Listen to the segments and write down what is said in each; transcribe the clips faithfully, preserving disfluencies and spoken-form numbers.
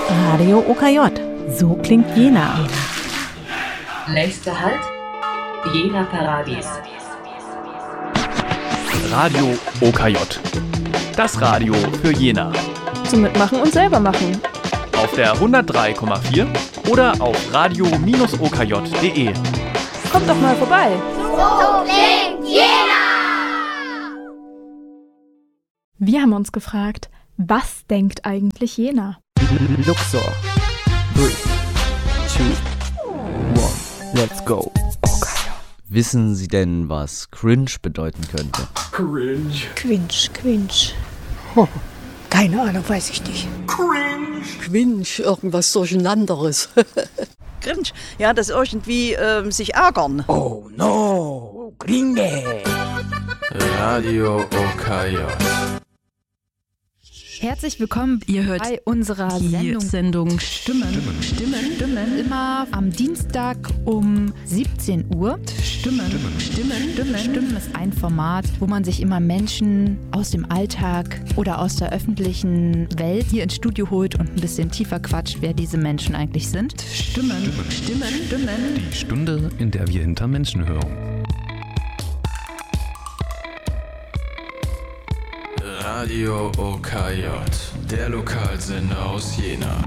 Radio O K J. So klingt Jena. Nächster Halt, Jena Paradies. Radio O K J. Das Radio für Jena. Zum Mitmachen und selber machen. Auf der hundertdrei Komma vier oder auf radio Bindestrich o k j punkt d e. Kommt doch mal vorbei. So klingt Jena! Wir haben uns gefragt, was denkt eigentlich Jena? Luxor. Three, two, one, let's go. Okay. Wissen Sie denn, was cringe bedeuten könnte? Cringe. Cringe, cringe. Oh, keine Ahnung, weiß ich nicht. Cringe. Cringe, irgendwas Durcheinanderes. Cringe, ja, das irgendwie ähm, sich ärgern. Oh no, Gringe. Radio O K J. Herzlich willkommen, ihr hört bei unserer Sendung, Sendung Stimmen. Stimmen. Stimmen. Stimmen. Immer am Dienstag um siebzehn Uhr. Stimmen. Stimmen. Stimmen. Stimmen. Stimmen ist ein Format, wo man sich immer Menschen aus dem Alltag oder aus der öffentlichen Welt hier ins Studio holt und ein bisschen tiefer quatscht, wer diese Menschen eigentlich sind. Stimmen. Stimmen. Stimmen. Stimmen. Die Stunde, in der wir hinter Menschen hören. Radio O K J, der Lokalsender aus Jena.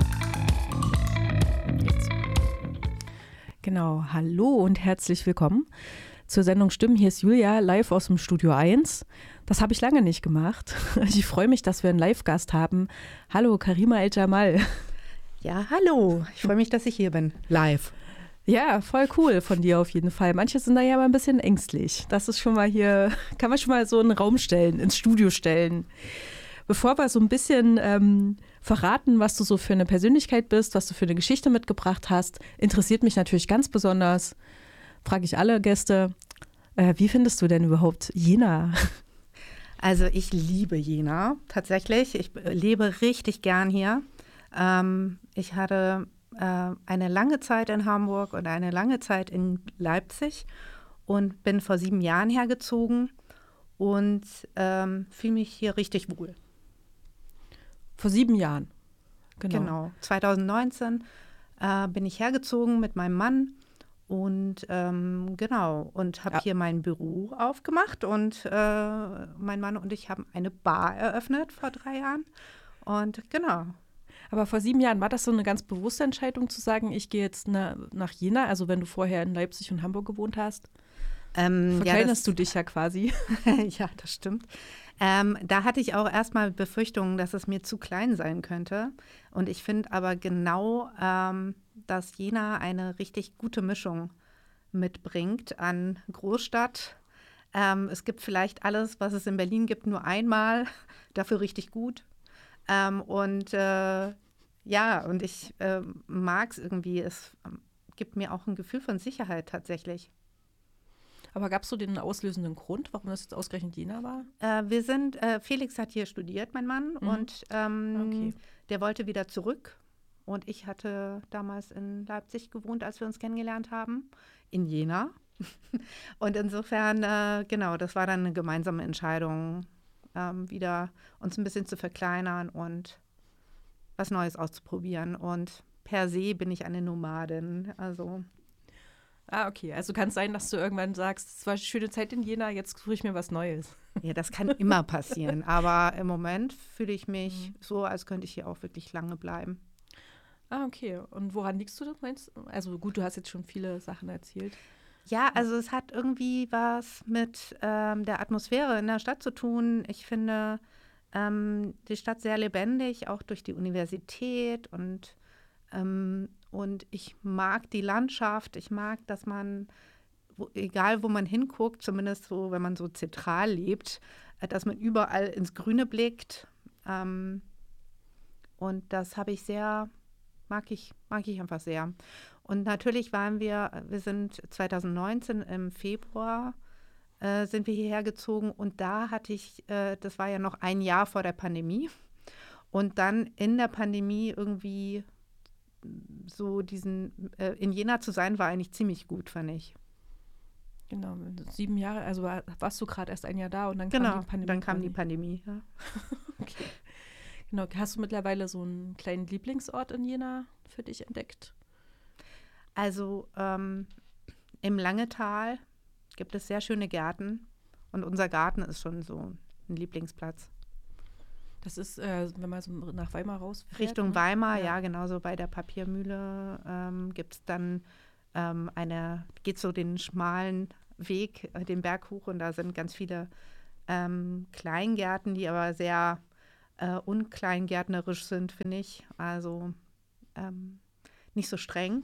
Genau, hallo und herzlich willkommen zur Sendung Stimmen. Hier ist Julia, live aus dem Studio eins. Das habe ich lange nicht gemacht. Ich freue mich, dass wir einen Live-Gast haben. Hallo, Karima El-Jamal. Ja, hallo. Ich freue mich, dass ich hier bin, live. Ja, voll cool von dir auf jeden Fall. Manche sind da ja mal ein bisschen ängstlich. Das ist schon mal hier, kann man schon mal so in den Raum stellen, ins Studio stellen. Bevor wir so ein bisschen ähm, verraten, was du so für eine Persönlichkeit bist, was du für eine Geschichte mitgebracht hast, interessiert mich natürlich ganz besonders, frage ich alle Gäste, äh, wie findest du denn überhaupt Jena? Also ich liebe Jena, tatsächlich. Ich lebe richtig gern hier. Ähm, ich hatte eine lange Zeit in Hamburg und eine lange Zeit in Leipzig und bin vor sieben Jahren hergezogen und ähm, fühle mich hier richtig wohl. Vor sieben Jahren? Genau. Genau. zwanzig neunzehn äh, bin ich hergezogen mit meinem Mann und ähm, genau und habe ja. hier mein Büro aufgemacht und äh, mein Mann und ich haben eine Bar eröffnet vor drei Jahren und genau. Aber vor sieben Jahren, war das so eine ganz bewusste Entscheidung zu sagen, ich gehe jetzt na, nach Jena, also wenn du vorher in Leipzig und Hamburg gewohnt hast? Ähm, Verkleinerst ja, du dich ja quasi. Ja, das stimmt. Ähm, da hatte ich auch erstmal Befürchtungen, dass es mir zu klein sein könnte. Und ich finde aber genau, ähm, dass Jena eine richtig gute Mischung mitbringt an Großstadt. Ähm, es gibt vielleicht alles, was es in Berlin gibt, nur einmal, dafür richtig gut. Ähm, und äh, ja, und ich äh, mag es irgendwie. Es ähm, gibt mir auch ein Gefühl von Sicherheit tatsächlich. Aber gab es so den auslösenden Grund, warum das jetzt ausgerechnet Jena war? Äh, wir sind, äh, Felix hat hier studiert, mein Mann, mhm. und ähm, okay. der wollte wieder zurück. Und ich hatte damals in Leipzig gewohnt, als wir uns kennengelernt haben, in Jena. Und insofern, äh, genau, das war dann eine gemeinsame Entscheidung, Ähm, wieder uns ein bisschen zu verkleinern und was Neues auszuprobieren. Und per se bin ich eine Nomadin. Also. Ah, okay. Also kann es sein, dass du irgendwann sagst, es war eine schöne Zeit in Jena, jetzt suche ich mir was Neues. Ja, das kann immer passieren. Aber im Moment fühle ich mich mhm. so, als könnte ich hier auch wirklich lange bleiben. Ah, okay. Und woran liegst du das, meinst du? Also gut, du hast jetzt schon viele Sachen erzählt. Ja, also es hat irgendwie was mit ähm, der Atmosphäre in der Stadt zu tun. Ich finde ähm, die Stadt sehr lebendig, auch durch die Universität und, ähm, und ich mag die Landschaft. Ich mag, dass man, wo, egal wo man hinguckt, zumindest so, wenn man so zentral lebt, äh, dass man überall ins Grüne blickt. Ähm, und das habe ich sehr, mag ich, mag ich einfach sehr. Und natürlich waren wir, wir sind zwanzig neunzehn im Februar, äh, sind wir hierher gezogen und da hatte ich, äh, das war ja noch ein Jahr vor der Pandemie und dann in der Pandemie irgendwie so diesen, äh, in Jena zu sein, war eigentlich ziemlich gut, fand ich. Genau, sieben Jahre, also war, warst du gerade erst ein Jahr da und dann genau, kam die Pandemie. dann kam die Pandemie, ja. Okay. Genau, hast du mittlerweile so einen kleinen Lieblingsort in Jena für dich entdeckt? Also ähm, im Langetal gibt es sehr schöne Gärten und unser Garten ist schon so ein Lieblingsplatz. Das ist, äh, wenn man so nach Weimar rausfährt. Richtung ne? Weimar, ja, ja, genauso bei der Papiermühle ähm, gibt es dann ähm, eine, geht so den schmalen Weg, äh, den Berg hoch und da sind ganz viele ähm, Kleingärten, die aber sehr äh, unkleingärtnerisch sind, finde ich. Also ähm, nicht so streng.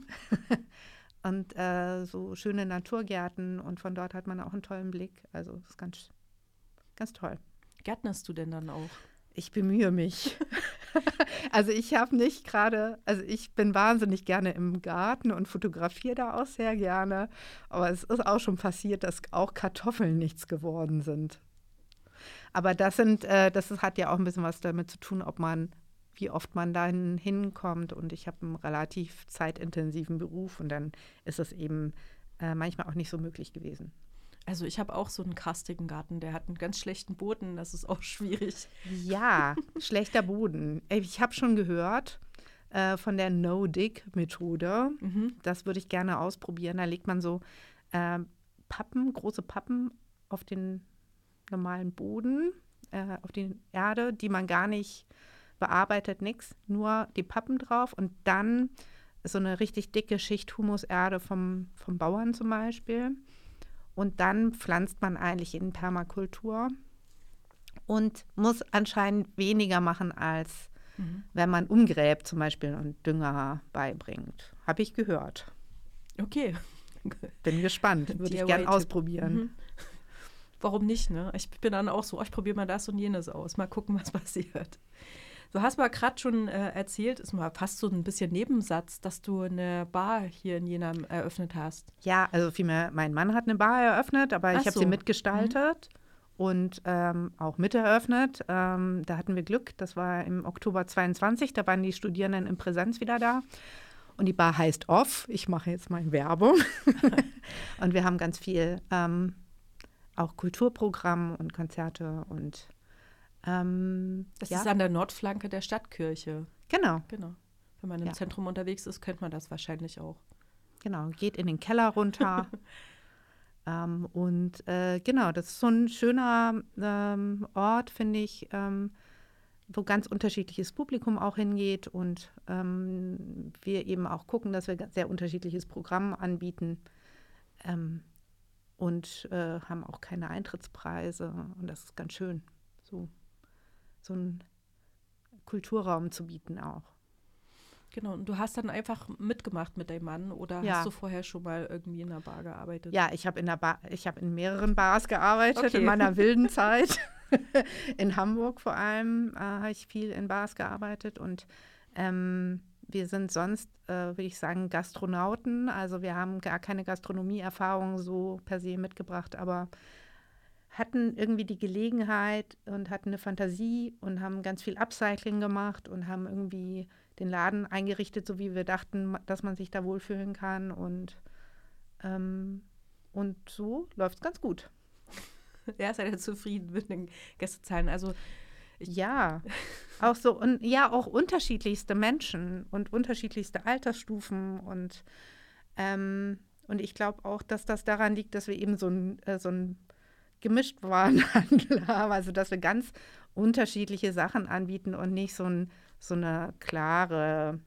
Und äh, so schöne Naturgärten und von dort hat man auch einen tollen Blick. Also das ist ganz, ganz toll. Gärtnerst du denn dann auch? Ich bemühe mich. Also ich habe nicht gerade, also ich bin wahnsinnig gerne im Garten und fotografiere da auch sehr gerne. Aber es ist auch schon passiert, dass auch Kartoffeln nichts geworden sind. Aber das sind, äh, das ist, hat ja auch ein bisschen was damit zu tun, ob man, wie oft man dahin hinkommt. Und ich habe einen relativ zeitintensiven Beruf und dann ist es eben äh, manchmal auch nicht so möglich gewesen. Also ich habe auch so einen kastigen Garten, der hat einen ganz schlechten Boden, das ist auch schwierig. Ja, schlechter Boden. Ich habe schon gehört äh, von der No-Dig-Methode. Mhm. Das würde ich gerne ausprobieren. Da legt man so äh, Pappen, große Pappen auf den normalen Boden, äh, auf die Erde, die man gar nicht bearbeitet, nichts, nur die Pappen drauf und dann so eine richtig dicke Schicht Humuserde vom, vom Bauern zum Beispiel. Und dann pflanzt man eigentlich in Permakultur und muss anscheinend weniger machen, als mhm. wenn man umgräbt zum Beispiel und Dünger beibringt. Habe ich gehört. Okay. Bin gespannt. Würde ich gerne ausprobieren. Mhm. Warum nicht, ne? Ich bin dann auch so, oh, ich probiere mal das und jenes aus. Mal gucken, was passiert. Du hast mal gerade schon äh, erzählt, ist mal fast so ein bisschen Nebensatz, dass du eine Bar hier in Jena eröffnet hast. Ja, also vielmehr, mein Mann hat eine Bar eröffnet, aber ich habe so. sie mitgestaltet mhm. und ähm, auch miteröffnet. Ähm, da hatten wir Glück, das war im Oktober zweiundzwanzig, da waren die Studierenden in Präsenz wieder da. Und die Bar heißt Off, ich mache jetzt mal Werbung. Und wir haben ganz viel ähm, auch Kulturprogramm und Konzerte und Ähm, das ja. ist an der Nordflanke der Stadtkirche. Genau. Genau. Wenn man im ja. Zentrum unterwegs ist, kennt man das wahrscheinlich auch. Genau, geht in den Keller runter. ähm, und äh, genau, das ist so ein schöner ähm, Ort, finde ich, ähm, wo ganz unterschiedliches Publikum auch hingeht und ähm, wir eben auch gucken, dass wir sehr unterschiedliches Programm anbieten ähm, und äh, haben auch keine Eintrittspreise und das ist ganz schön, so. so einen Kulturraum zu bieten auch. Genau, und du hast dann einfach mitgemacht mit deinem Mann oder ja. hast du vorher schon mal irgendwie in einer Bar gearbeitet? Ja, ich habe in der Bar, ich habe in mehreren Bars gearbeitet okay. in meiner wilden Zeit. In Hamburg vor allem äh, habe ich viel in Bars gearbeitet und ähm, wir sind sonst, äh, würde ich sagen, Gastronauten. Also wir haben gar keine Gastronomieerfahrung so per se mitgebracht, aber hatten irgendwie die Gelegenheit und hatten eine Fantasie und haben ganz viel Upcycling gemacht und haben irgendwie den Laden eingerichtet, so wie wir dachten, dass man sich da wohlfühlen kann. Und, ähm, und so läuft es ganz gut. Ja, seid ihr zufrieden mit den Gästezahlen? Also ja, auch so und ja, auch unterschiedlichste Menschen und unterschiedlichste Altersstufen und, ähm, und ich glaube auch, dass das daran liegt, dass wir eben so ein, äh, so ein gemischt Warenhandel haben, also dass wir ganz unterschiedliche Sachen anbieten und nicht so, ein, so eine klare,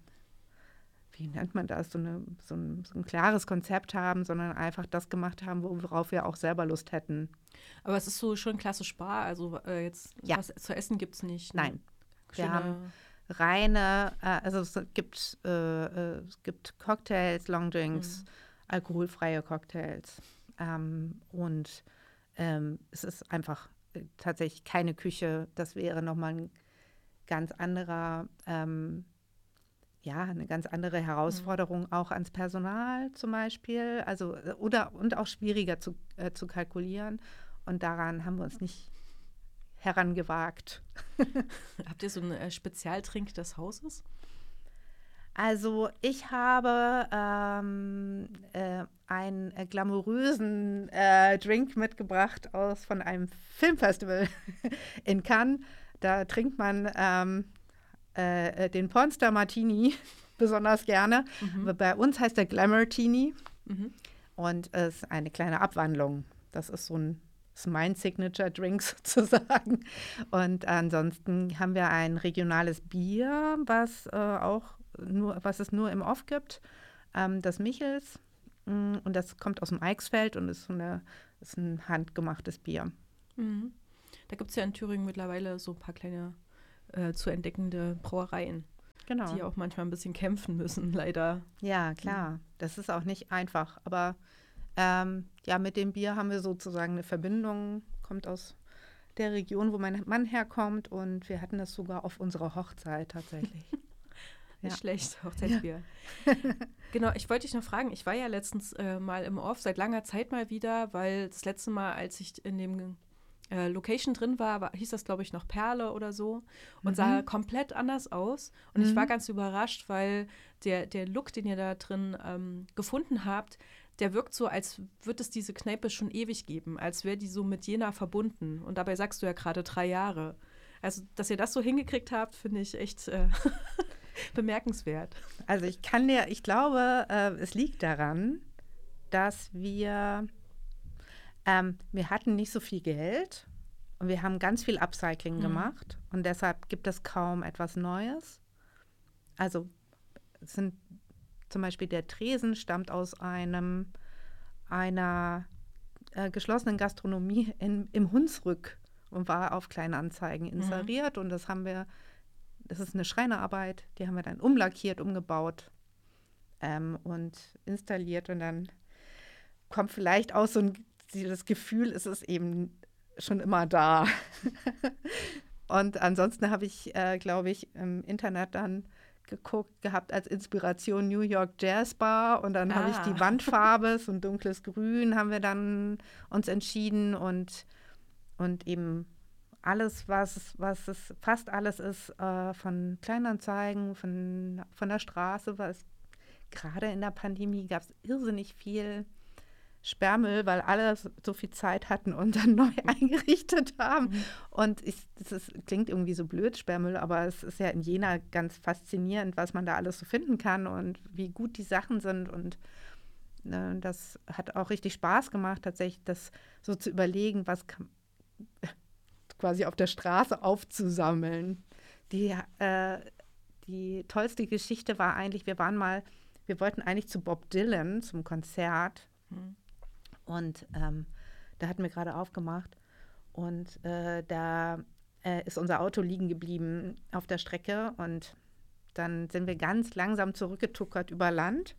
wie nennt man das, so, eine, so, ein, so ein klares Konzept haben, sondern einfach das gemacht haben, worauf wir auch selber Lust hätten. Aber es ist so schon klassisch Bar, also äh, jetzt ja. was zu essen gibt es nicht. Ne? Nein, wir Schöne haben reine, äh, also es gibt, äh, es gibt Cocktails, Longdrinks, mhm. alkoholfreie Cocktails ähm, und Ähm, es ist einfach äh, tatsächlich keine Küche. Das wäre nochmal ein ganz anderer, ähm, ja, eine ganz andere Herausforderung mhm. auch ans Personal zum Beispiel. Also oder und auch schwieriger zu, äh, zu kalkulieren. Und daran haben wir uns nicht herangewagt. Habt ihr so einen äh, Spezialtrink des Hauses? Also ich habe ähm, äh, einen äh, glamourösen äh, Drink mitgebracht aus von einem Filmfestival in Cannes. Da trinkt man ähm, äh, den Pornstar Martini besonders gerne. Mhm. Bei uns heißt der Glamour-Tini mhm. und es ist eine kleine Abwandlung. Das ist so ein, ist mein Signature-Drink sozusagen. Und ansonsten haben wir ein regionales Bier, was äh, auch nur, was es nur im Off gibt, ähm, das Michels. Und das kommt aus dem Eichsfeld und ist, so eine, ist ein handgemachtes Bier. Mhm. Da gibt es ja in Thüringen mittlerweile so ein paar kleine äh, zu entdeckende Brauereien. Genau. Die auch manchmal ein bisschen kämpfen müssen, leider. Ja, klar. Mhm. Das ist auch nicht einfach. Aber ähm, ja, mit dem Bier haben wir sozusagen eine Verbindung. Kommt aus der Region, wo mein Mann herkommt. Und wir hatten das sogar auf unserer Hochzeit tatsächlich. Nicht ja. schlecht, Hochzeitsbier. Ja. Genau, ich wollte dich noch fragen. Ich war ja letztens äh, mal im Off, seit langer Zeit mal wieder, weil das letzte Mal, als ich in dem Äh, Location drin war, war, hieß das, glaube ich, noch Perle oder so und mhm. sah komplett anders aus. Und mhm. ich war ganz überrascht, weil der, der Look, den ihr da drin ähm, gefunden habt, der wirkt so, als würde es diese Kneipe schon ewig geben, als wäre die so mit Jena verbunden. Und dabei sagst du ja gerade drei Jahre. Also, dass ihr das so hingekriegt habt, finde ich echt äh, bemerkenswert. Also ich kann dir, ich glaube, äh, es liegt daran, dass wir Ähm, wir hatten nicht so viel Geld und wir haben ganz viel Upcycling mhm. gemacht und deshalb gibt es kaum etwas Neues. Also es sind zum Beispiel der Tresen stammt aus einem einer äh, geschlossenen Gastronomie in, im Hunsrück und war auf Kleinanzeigen inseriert mhm. und das haben wir, das ist eine Schreinerarbeit, die haben wir dann umlackiert, umgebaut ähm, und installiert und dann kommt vielleicht auch so ein das Gefühl, es ist eben schon immer da. Und ansonsten habe ich, äh, glaube ich, im Internet dann geguckt gehabt als Inspiration New York Jazz Bar und dann ah. habe ich die Wandfarbe, so ein dunkles Grün, haben wir dann uns entschieden und, und eben alles, was, was es, fast alles ist äh, von Kleinanzeigen, von, von der Straße, weil es gerade in der Pandemie gab es irrsinnig viel Sperrmüll, weil alle so viel Zeit hatten und dann neu eingerichtet haben. Mhm. Und ich, das ist, klingt irgendwie so blöd, Sperrmüll, aber es ist ja in Jena ganz faszinierend, was man da alles so finden kann und wie gut die Sachen sind. Und äh, das hat auch richtig Spaß gemacht, tatsächlich das so zu überlegen, was kann, quasi auf der Straße aufzusammeln. Die, äh, die tollste Geschichte war eigentlich, wir waren mal, wir wollten eigentlich zu Bob Dylan zum Konzert. Mhm. Und ähm, da hatten wir gerade aufgemacht und äh, da äh, ist unser Auto liegen geblieben auf der Strecke und dann sind wir ganz langsam zurückgetuckert über Land.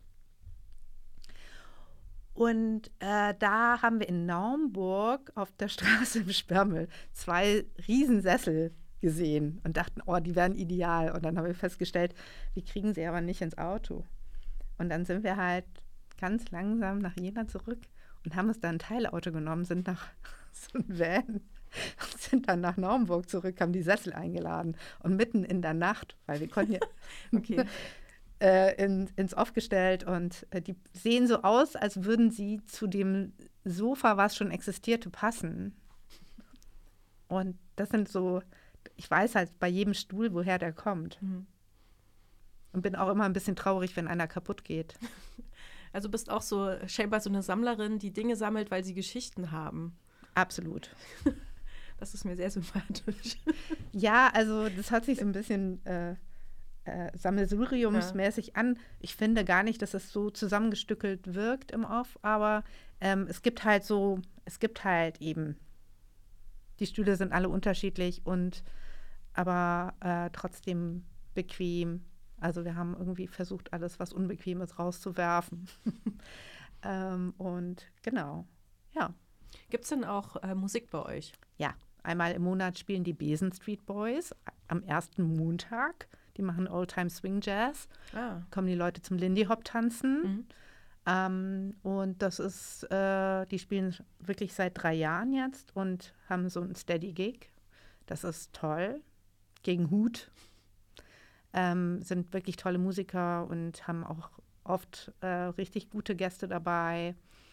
Und äh, da haben wir in Naumburg auf der Straße im Sperrmüll zwei Riesensessel gesehen und dachten, oh, die wären ideal. Und dann haben wir festgestellt, wir kriegen sie aber nicht ins Auto. Und dann sind wir halt ganz langsam nach Jena zurück und haben uns dann ein Teilauto genommen, sind nach so einem Van und sind dann nach Naumburg zurück, haben die Sessel eingeladen und mitten in der Nacht, weil wir konnten ja okay. äh, in, ins Off gestellt und äh, die sehen so aus, als würden sie zu dem Sofa, was schon existierte, passen. Und das sind so, ich weiß halt bei jedem Stuhl, woher der kommt. Mhm. Und bin auch immer ein bisschen traurig, wenn einer kaputt geht. Also bist auch so scheinbar so eine Sammlerin, die Dinge sammelt, weil sie Geschichten haben. Absolut. Das ist mir sehr sympathisch. Ja, also das hört sich so ein bisschen äh, äh, sammelsuriumsmäßig ja. an. Ich finde gar nicht, dass es so zusammengestückelt wirkt im Off, aber ähm, es gibt halt so, es gibt halt eben, die Stühle sind alle unterschiedlich und aber äh, trotzdem bequem. Also wir haben irgendwie versucht, alles, was unbequem ist, rauszuwerfen. ähm, und genau, ja. Gibt es denn auch äh, Musik bei euch? Ja, einmal im Monat spielen die Besen Street Boys am ersten Montag. Die machen Oldtime Swing Jazz. Ah. Kommen die Leute zum Lindy Hop tanzen. Mhm. Ähm, und das ist, äh, die spielen wirklich seit drei Jahren jetzt und haben so einen Steady Gig. Das ist toll. Gegen Hut. Ähm, sind wirklich tolle Musiker und haben auch oft äh, richtig gute Gäste dabei.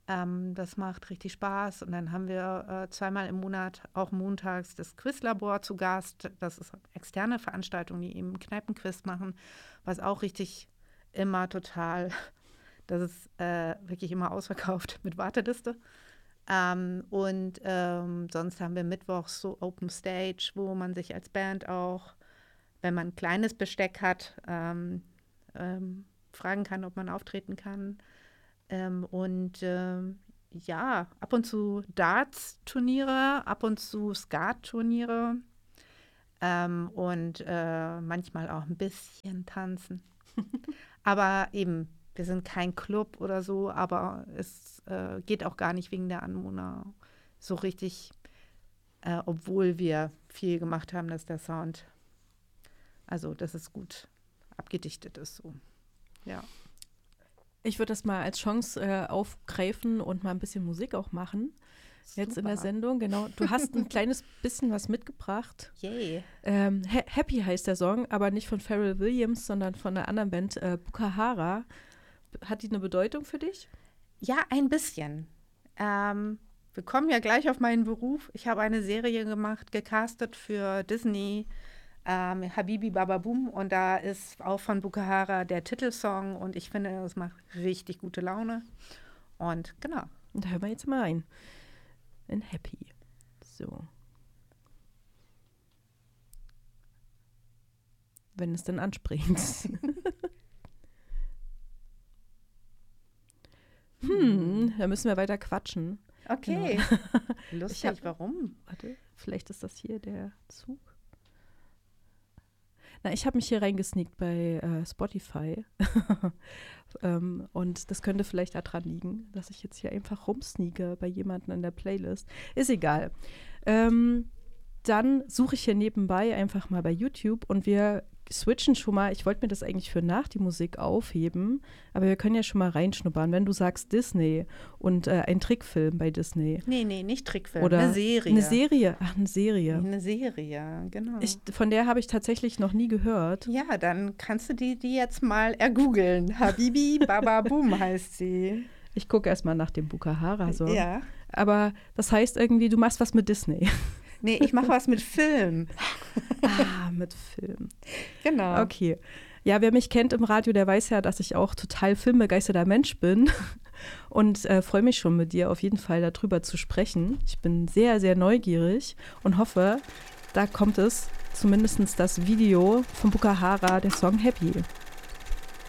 Ähm, das macht richtig Spaß. Und dann haben wir äh, zweimal im Monat, auch montags, das Quizlabor zu Gast. Das ist eine externe Veranstaltung, die eben Kneipenquiz machen, was auch richtig immer total, das ist äh, wirklich immer ausverkauft mit Warteliste. Ähm, und ähm, sonst haben wir mittwochs so Open Stage, wo man sich als Band auch, wenn man ein kleines Besteck hat, ähm, ähm, fragen kann, ob man auftreten kann. Ähm, und ähm, ja, ab und zu Darts-Turniere, ab und zu Skat-Turniere ähm, und äh, manchmal auch ein bisschen tanzen. Aber eben, wir sind kein Club oder so, aber es äh, geht auch gar nicht wegen der Anwohner so richtig, äh, obwohl wir viel gemacht haben, dass der Sound, also dass es gut abgedichtet ist so, ja. Ich würde das mal als Chance äh, aufgreifen und mal ein bisschen Musik auch machen. Super. Jetzt in der Sendung, genau. Du hast ein kleines bisschen was mitgebracht. Yay. Ähm, ha- Happy heißt der Song, aber nicht von Pharrell Williams, sondern von einer anderen Band, äh, Bukahara. Hat die eine Bedeutung für dich? Ja, ein bisschen. Ähm, wir kommen ja gleich auf meinen Beruf. Ich habe eine Serie gemacht, gecastet für Disney, ähm, Habibi Bababum, und da ist auch von Bukahara der Titelsong und ich finde, das macht richtig gute Laune. Und genau. Und da hören wir jetzt mal rein. In Happy. So. Wenn es denn anspringt. hm, da müssen wir weiter quatschen. Okay. Genau. Lustig, hab, warum? Warte, vielleicht ist das hier der Zug. Na, ich habe mich hier reingesneakt bei äh, Spotify ähm, und das könnte vielleicht daran liegen, dass ich jetzt hier einfach rumsneake bei jemandem in der Playlist. Ist egal. Ähm, dann suche ich hier nebenbei einfach mal bei YouTube und wir switchen schon mal. Ich wollte mir das eigentlich für nach die Musik aufheben, aber wir können ja schon mal reinschnuppern. Wenn du sagst Disney und äh, ein Trickfilm bei Disney. Nee, nee, nicht Trickfilm, oder eine Serie. Eine Serie, ach, eine Serie. Eine Serie, genau. Ich, von der habe ich tatsächlich noch nie gehört. Ja, dann kannst du die, die jetzt mal ergoogeln. Habibi Bababum heißt sie. Ich gucke erst mal nach dem Bukahara so. Ja. Aber das heißt irgendwie, du machst was mit Disney. Nee, ich mache was mit Film. Ah, mit Film. Genau. Okay. Ja, wer mich kennt im Radio, der weiß ja, dass ich auch total filmbegeisterter Mensch bin und äh, freue mich schon mit dir auf jeden Fall darüber zu sprechen. Ich bin sehr, sehr neugierig und hoffe, da kommt es zumindest das Video von Bukahara, der Song Happy.